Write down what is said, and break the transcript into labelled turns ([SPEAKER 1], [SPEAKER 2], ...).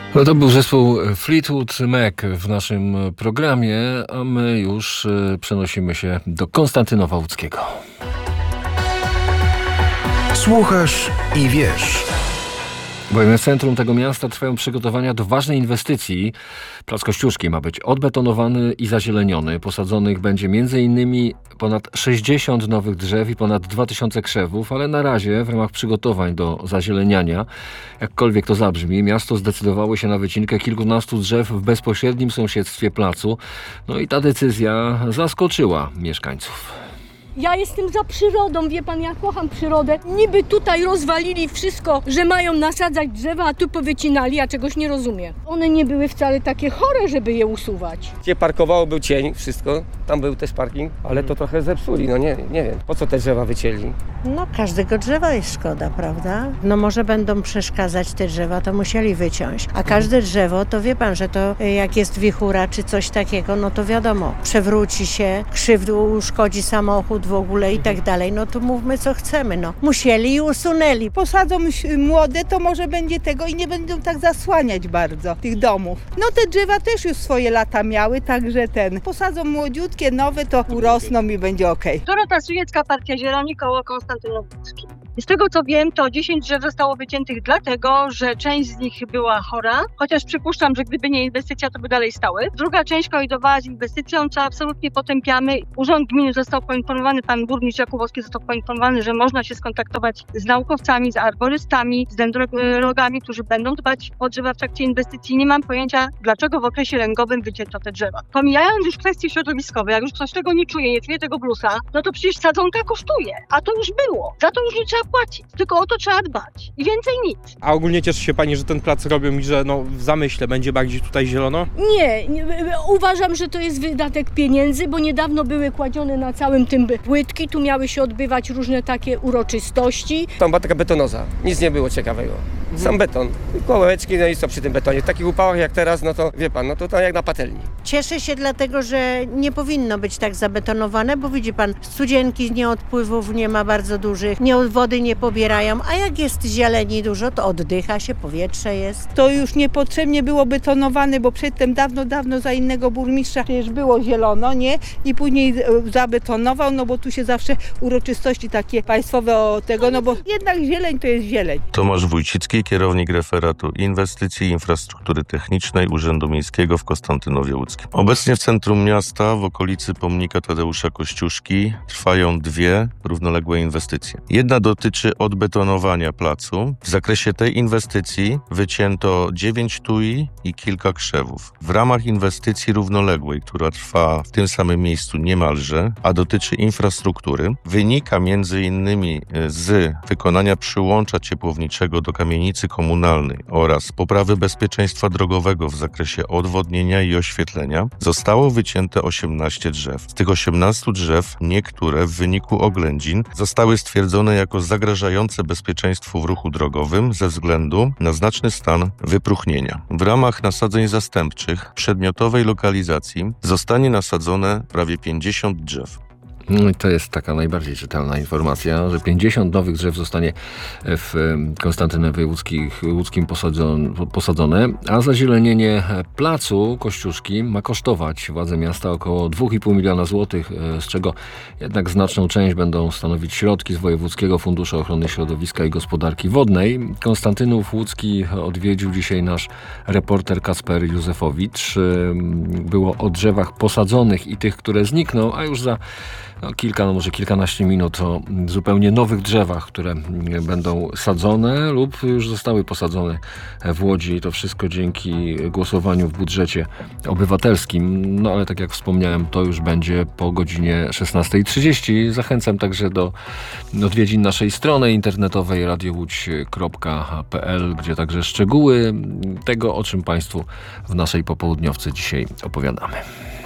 [SPEAKER 1] No to był zespół Fleetwood Mac w naszym programie, a my już przenosimy się do Konstantynowa Łódzkiego.
[SPEAKER 2] Słuchasz i wiesz.
[SPEAKER 1] Bowiem w centrum tego miasta trwają przygotowania do ważnej inwestycji. Plac Kościuszki ma być odbetonowany i zazieleniony. Posadzonych będzie m.in. ponad 60 nowych drzew i ponad 2000 krzewów, ale na razie w ramach przygotowań do zazieleniania, jakkolwiek to zabrzmi, miasto zdecydowało się na wycinkę kilkunastu drzew w bezpośrednim sąsiedztwie placu. No i ta decyzja zaskoczyła mieszkańców.
[SPEAKER 3] Ja jestem za przyrodą, wie pan, ja kocham przyrodę. Niby tutaj rozwalili wszystko, że mają nasadzać drzewa, a tu powycinali, ja czegoś nie rozumiem. One nie były wcale takie chore, żeby je usuwać.
[SPEAKER 4] Gdzie parkowało, był cień, wszystko. Tam był też parking, ale to trochę zepsuli, no nie wiem. Po co te drzewa wycięli?
[SPEAKER 5] No każdego drzewa jest szkoda, prawda? No może będą przeszkadzać te drzewa, to musieli wyciąć. A każde drzewo, to wie pan, że to jak jest wichura czy coś takiego, no to wiadomo, przewróci się, krzywdę uszkodzi samochód w ogóle i tak dalej. No to mówmy co chcemy, no. Musieli i usunęli.
[SPEAKER 6] Posadzą młode, to może będzie tego i nie będą tak zasłaniać bardzo tych domów. No te drzewa też już swoje lata miały, także posadzą młodziutkie, nowe, to urosną i będzie okej.
[SPEAKER 7] Dorota Sujecka, Partia Zieloni, koło Konstantynowa Łódzkiego. Z tego co wiem, to 10 drzew zostało wyciętych dlatego, że część z nich była chora, chociaż przypuszczam, że gdyby nie inwestycja, to by dalej stały. Druga część kolidowała z inwestycją, co absolutnie potępiamy. Urząd Gminy został poinformowany, pan burmistrz Jakubowski został poinformowany, że można się skontaktować z naukowcami, z arborystami, z dendrologami, którzy będą dbać o drzewa w trakcie inwestycji. Nie mam pojęcia, dlaczego w okresie lęgowym wycięto te drzewa. Pomijając już kwestie środowiskowe, jak już ktoś tego nie czuje tego blusa, no to przecież sadzonka kosztuje, a to już było. Za to już nie trzeba płacić, tylko o to trzeba dbać i więcej nic.
[SPEAKER 8] A ogólnie cieszy się pani, że ten plac robią i że w zamyśle będzie bardziej tutaj zielono?
[SPEAKER 3] Nie, uważam, że to jest wydatek pieniędzy, bo niedawno były kładzione na całym tym płytki, tu miały się odbywać różne takie uroczystości.
[SPEAKER 4] Tam była taka betonoza, nic nie było ciekawego. Sam beton, kołeczki, no i co przy tym betonie. W takich upałach jak teraz, no to wie pan, no to tam jak na patelni.
[SPEAKER 5] Cieszę się dlatego, że nie powinno być tak zabetonowane, bo widzi pan, studzienki nie odpływów nie ma bardzo dużych, wody nie pobierają, a jak jest zieleni dużo, to oddycha się, powietrze jest.
[SPEAKER 6] To już niepotrzebnie było betonowane, bo przedtem dawno za innego burmistrza przecież było zielono, nie? I później zabetonował, no bo tu się zawsze uroczystości takie państwowe o tego, no bo jednak zieleń to jest zieleń.
[SPEAKER 9] Tomasz Wójcicki, kierownik referatu inwestycji i infrastruktury technicznej Urzędu Miejskiego w Konstantynowie Łódzkim. Obecnie w centrum miasta, w okolicy pomnika Tadeusza Kościuszki, trwają dwie równoległe inwestycje. Jedna dotyczy odbetonowania placu. W zakresie tej inwestycji wycięto 9 tui i kilka krzewów. W ramach inwestycji równoległej, która trwa w tym samym miejscu niemalże, a dotyczy infrastruktury, wynika m.in. z wykonania przyłącza ciepłowniczego do kamienicy komunalnej oraz poprawy bezpieczeństwa drogowego w zakresie odwodnienia i oświetlenia, zostało wycięte 18 drzew. Z tych 18 drzew niektóre w wyniku oględzin zostały stwierdzone jako zagrażające bezpieczeństwu w ruchu drogowym ze względu na znaczny stan wypróchnienia. W ramach nasadzeń zastępczych przedmiotowej lokalizacji zostanie nasadzone prawie 50 drzew.
[SPEAKER 1] No i to jest taka najbardziej czytelna informacja, że 50 nowych drzew zostanie w Konstantynowie Łódzkim posadzone, a zazielenienie placu Kościuszki ma kosztować władze miasta około 2,5 miliona złotych, z czego jednak znaczną część będą stanowić środki z Wojewódzkiego Funduszu Ochrony Środowiska i Gospodarki Wodnej. Konstantynów Łódzki odwiedził dzisiaj nasz reporter Kacper Józefowicz. Było o drzewach posadzonych i tych, które znikną, a już za może kilkanaście minut o zupełnie nowych drzewach, które będą sadzone lub już zostały posadzone w Łodzi. To wszystko dzięki głosowaniu w budżecie obywatelskim. No ale tak jak wspomniałem, to już będzie po godzinie 16:30. Zachęcam także do odwiedzin naszej strony internetowej radiowódź.pl, gdzie także szczegóły tego, o czym Państwu w naszej popołudniowce dzisiaj opowiadamy.